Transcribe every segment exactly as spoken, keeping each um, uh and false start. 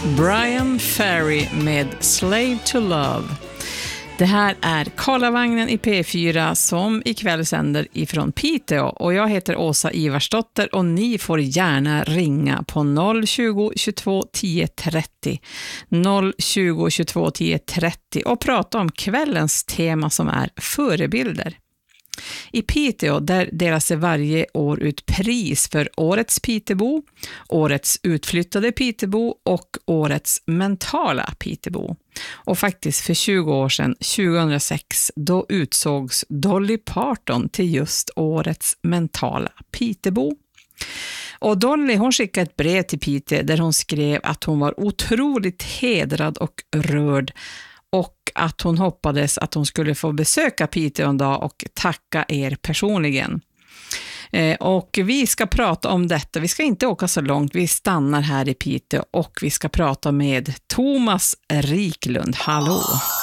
Bryan Ferry med Slave to Love. Det här är Karlavagnen i P fyra som ikväll sänder ifrån Piteå, och jag heter Åsa Ivarsdotter och ni får gärna ringa på noll tjugo, tjugotvå, tio, trettio noll tjugo, tjugotvå, tio, trettio och prata om kvällens tema som är förebilder. I Piteå där delas det varje år ut pris för årets Pitebo, årets utflyttade Pitebo och årets mentala Pitebo. Och faktiskt för tjugo år sedan, tjugohundrasex, då utsågs Dolly Parton till just årets mentala Pitebo. Och Dolly, hon skickade ett brev till Piteå där hon skrev att hon var otroligt hedrad och rörd, och att hon hoppades att hon skulle få besöka Piteå en dag och tacka er personligen. Eh, och vi ska prata om detta. Vi ska inte åka så långt. Vi stannar här i Piteå och vi ska prata med Thomas Riklund. Hallå!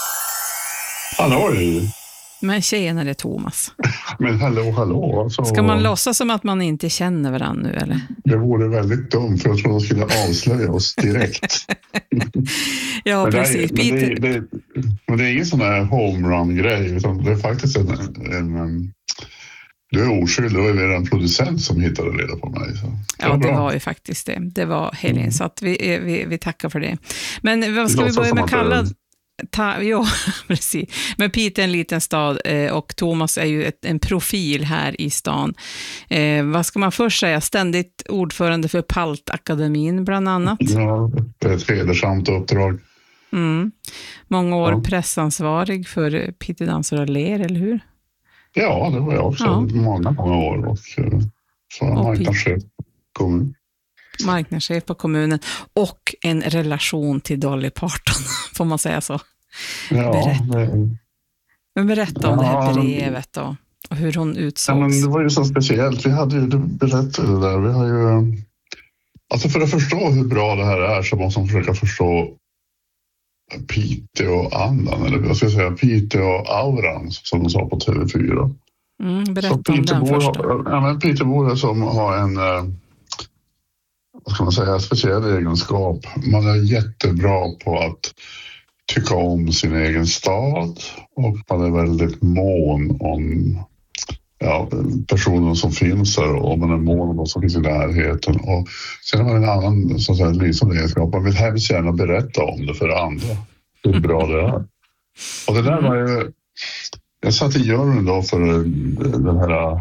Hallå! Men tjenare Thomas. Men hallå, hallå. Alltså, ska man låtsas som att man inte känner varandra nu, eller? Det vore väldigt dumt, för jag tror de skulle avslöja oss direkt. Ja, men precis. Det är, men, det, det, men det är ingen sån här homerun-grej, utan det är faktiskt en... en, en du är oskyldig, det var ju en producent som hittade reda på mig. Så. Ja, det var, det var ju faktiskt det. Det var Helene, mm. så att vi, vi, vi tackar för det. Men vad ska vi börja med kalla... Ta, ja, precis. Men Piteå är en liten stad eh, och Thomas är ju ett, en profil här i stan. Eh, vad ska man först säga? Ständigt ordförande för Paltakademin bland annat. Ja, det är ett hedersamt uppdrag. Mm. Många år ja. pressansvarig för Piteå Dansar och Ler, eller hur? Ja, det var jag också. Ja. Många, många år. Och så marknadschef på kommunen. Marknadschef på kommunen och en relation till Dolly Parton, får man säga så? Ja, berätta. Det... Men berätta om ja, det här brevet då, och hur hon utsågs. Ja, men det var ju så speciellt. Vi hade ju berättat det där. Vi har ju... Alltså för att förstå hur bra det här är så måste man försöka förstå Piteå-andan, eller jag ska säga Piteå-auran, som de sa på T V fyra. Mm, berätta om den först. Ja, men Piteå som har en... vad ska man säga, speciell egenskap. Man är jättebra på att tycka om sin egen stad, och man är väldigt mån om ja, personer som finns där, och man är mån om de som finns i närheten. Och sen har man en annan så att säga, lysande egenskap. Man vill hemskt gärna berätta om det för andra. Hur bra det är. Och det där var ju... Jag satt i juryn då för den här...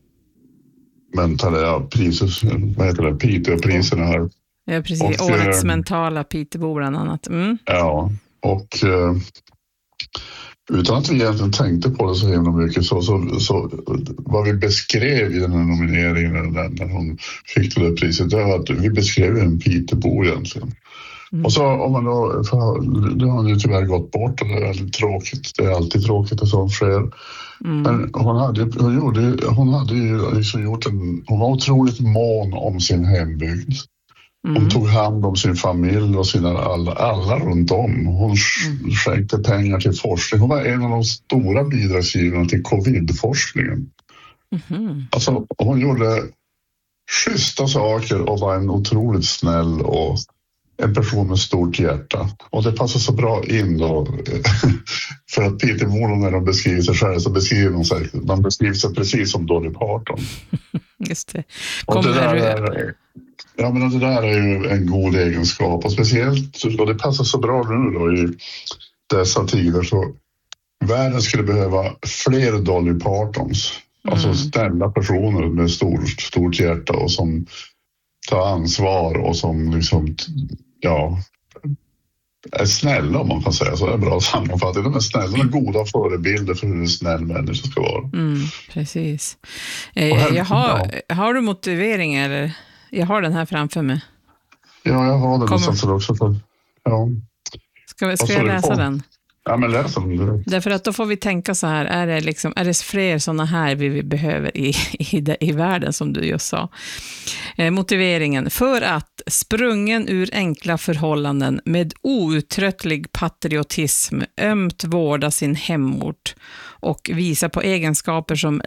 mentala priser, vad heter det, Piteå-priserna här. Ja, precis. Och, årets äh, mentala Pitebo bland annat. Mm. Ja, och äh, utan att vi egentligen tänkte på det så himla mycket, så, så, så vad vi beskrev i den här nomineringen när, när hon fick det där priset, det var att vi beskrev en Pitebo egentligen. Mm. Och så om man då, det har ju tyvärr gått bort, och det är väldigt tråkigt. Det är alltid tråkigt att sånt sker. Mm. Men hon hade, hon gjorde, hon hade ju liksom gjort en, hon var otroligt mån om sin hembygd. Mm. Hon tog hand om sin familj och sina alla, alla runt om. Hon mm. skänkte pengar till forskning. Hon var en av de stora bidragsgivarna till covid-forskningen. Mm. Alltså hon gjorde schyssta saker och var en otroligt snäll och en person med stort hjärta. Och det passar så bra in då. För att Peter Molon, när de beskriver sig själv, så beskriver de sig, de beskriver sig precis som Dolly Parton. Just det. Och det där är, ja, men det där är ju en god egenskap. Och speciellt, och det passar så bra nu då i dessa tider, så världen skulle behöva fler Dolly Partons. Mm. Alltså snälla personer med stort, stort hjärta och som tar ansvar och som liksom, ja, är snälla, om man kan säga så. Det är bra sammanfattning. De är snälla och goda förebilder för hur en snäll människa ska vara. Mm, precis. Eh, här, jag har, ja. har du motivering, eller? Jag har den här framför mig. Ja, jag har den. Kommer... också för, ja. Ska, ska jag läsa den? Ja, men läs den. Därför att då får vi tänka så här, är det, liksom, är det fler sådana här vi, vi behöver i, i, det, i världen, som du just sa? Eh, motiveringen: för att sprungen ur enkla förhållanden med outtröttlig patriotism ömt vårda sin hemort och visa på egenskaper som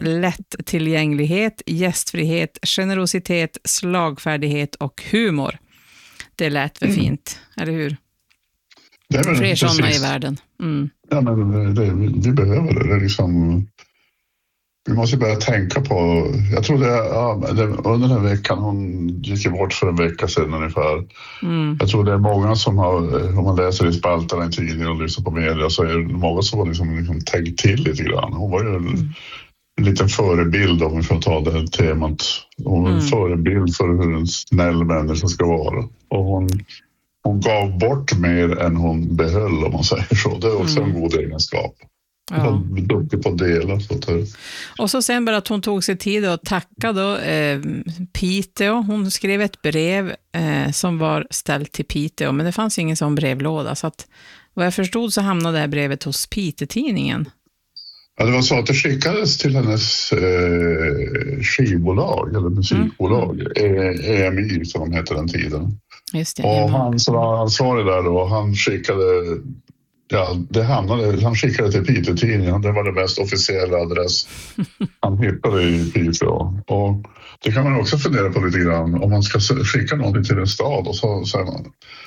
lättillgänglighet, gästfrihet, generositet, slagfärdighet och humor. Det lät för fint, mm. eller hur? Det är väl fler sådana i precis. världen. Mm. Ja, men det, vi, vi behöver det. Det är liksom... Vi måste börja tänka på... Jag tror det, ja, det under den här veckan, hon gick bort för en vecka sedan ungefär. Mm. Jag tror det är många som har, om man läser i spalterna i tidningen och lyssnar på media, så är det många som har liksom, liksom tänkt till lite grann. Hon var ju en, mm. en liten förebild, om vi får ta det här temat. Hon var en mm. förebild för hur en snäll människa ska vara. Och hon, hon gav bort mer än hon behöll, om man säger så. Det är också mm. en god egenskap. Ja. Duktig på att dela. Så att det... Och så sen bara att hon tog sig tid att tacka då, eh, Piteå. Hon skrev ett brev eh, som var ställt till Piteå, men det fanns ingen sån brevlåda. Så att, vad jag förstod så hamnade det här brevet hos Piteå-tidningen. Ja, det var så att det skickades till hennes eh, skivbolag eller musikbolag, mm. E M I som de hette den tiden. Just det, och han som var ansvarig där då, han skickade... Ja, det hamnade, han skickade till Piteå-tidningen. Det var det mest officiella adress han hittade i Piteå. Och det kan man också fundera på lite grann. Om man ska skicka någonting till en stad och så, så, man,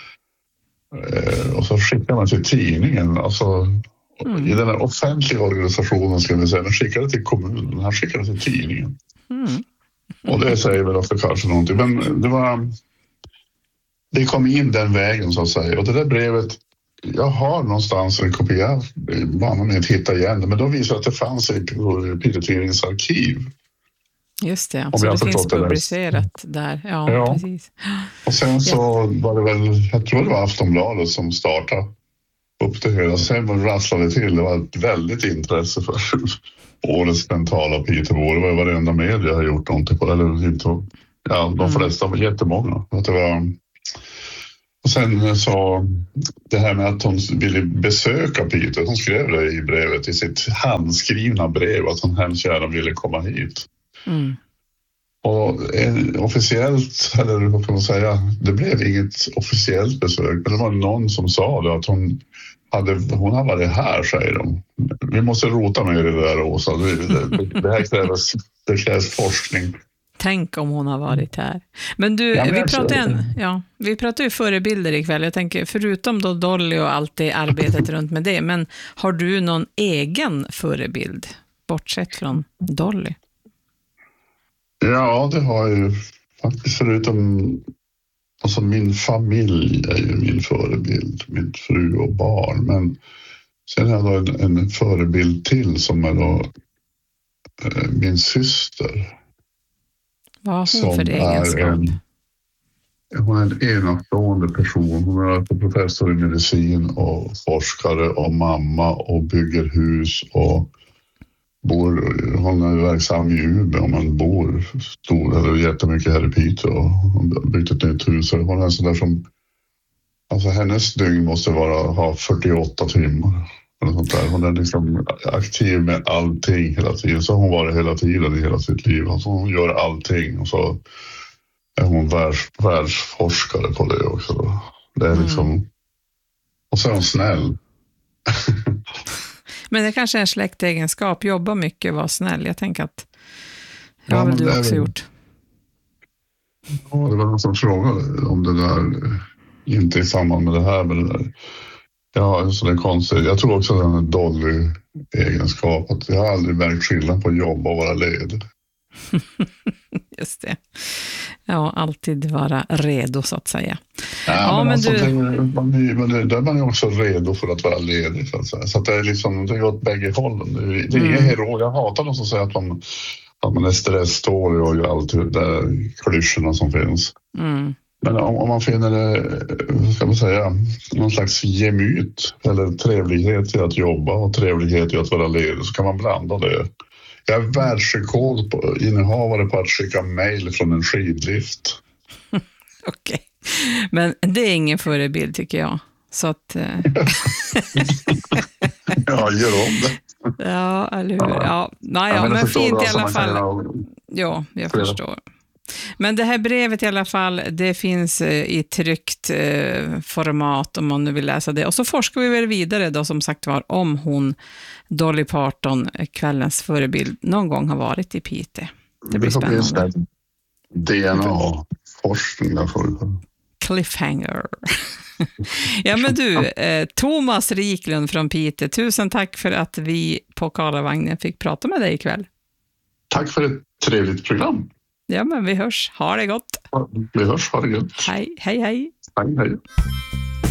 eh, och så skickar man till tidningen. Alltså, mm. i den här offentliga organisationen ska vi säga, men skickade till kommunen. Han skickade till tidningen. Mm. Och det säger väl också kanske någonting. Men det var... Det kom in den vägen så att säga. Och det där brevet... Jag har någonstans en kopia, man inte hittar igen det, men då visar att det fanns i Piteå-tidningens arkiv. Just det, så det finns publicerat det. Där. Ja, ja, precis. Och sen så ja. var det väl, jag tror det var Aftonbladet som startade upp det hela. Sen var det rasslade till, det var ett väldigt intresse för årets mentala Piteå. Det var varenda media har gjort någonting på det. Eller inte, ja, de flesta var jättemånga. Att det var... Och sen så det här med att hon ville besöka Piteå. Hon skrev det i brevet, i sitt handskrivna brev, att hon hemskt gärna ville komma hit. Mm. Och en, officiellt, eller vad kan man säga, det blev inget officiellt besök. Men det var någon som sa det, att hon hade, hon hade varit här, säger de. Vi måste rota med det där, Åsa. Det, det, det här krävs, det krävs forskning. Tänk om hon har varit här. Men du, ja, men vi pratar en, ja, vi pratar ju förebilder ikväll. Jag tänker, förutom då Dolly och allt det arbetet runt med det, men har du någon egen förebild, bortsett från Dolly? Ja, det har jag ju faktiskt, förutom alltså min familj är ju min förebild, min fru och barn, men sen har jag då en, en förebild till som är då eh, min syster. Vad har hon för egenskap? En, hon är en enastående person. Hon är professor i medicin och forskare och mamma och bygger hus och bor, hon är verksam i Umeå men bor stor, eller jättemycket här i Piteå. Hon har byggt ett nytt hus. Hon är sån där som, alltså hennes dygn måste vara, ha fyrtioåtta timmar. Eller sånt där. Hon är liksom aktiv med allting hela tiden. Så har hon varit hela tiden i hela sitt liv. Alltså hon gör allting och så är hon världs, världsforskare på det också. Då. Det är liksom... Mm. Och så är hon snäll. Men det kanske är en släktegenskap. Jobba mycket och vara snäll. Jag tänker att det har ja, väl du också väl... gjort. Ja, det var någon som frågade om det där. Inte i samband med det här, men det där. Ja, så det är konstigt. Jag tror också att det är en dålig egenskap. Att jag har aldrig märkt skillnad på att jobba och vara ledig. Just det. Ja, alltid vara redo så att säga. Ja, ja men, men alltså, du... det, man, men där är man ju också redo för att vara ledig. Så att, säga. Så att det är liksom, det går åt bägge hållen. Det, det är mm. ingen hero. Jag hatar de som säger att man, att man är stresstålig och gör allt det där klyschorna som finns. Mm. Men om, om man finner det, ska man säga, någon slags gemyt eller trevlighet i att jobba och trevlighet i att vara ledig, så kan man blanda det. Jag är världsrekord på innehavare på att skicka mejl från en skidlift. Okej, okay. Men det är ingen förebild tycker jag. Så att... ja, gör om det. Ja, eller hur? Ja, naja, ja, men, men fint i alla fall. Ha... Ja, jag Flera. förstår. Men det här brevet i alla fall, det finns i tryckt eh, format om man nu vill läsa det. Och så forskar vi väl vidare då som sagt var om hon, Dolly Parton, kvällens förebild, någon gång har varit i Piteå. Det blir spännande. D N A-forskning där får vi. cliffhanger. Ja, men du, eh, Thomas Riklund från Piteå, tusen tack för att vi på Karlavagnen fick prata med dig ikväll. Tack för ett trevligt program. Ja, men vi hörs. Ha det gott. Vi hörs, ha det gott. Hej, hej, hej. Hej, hej.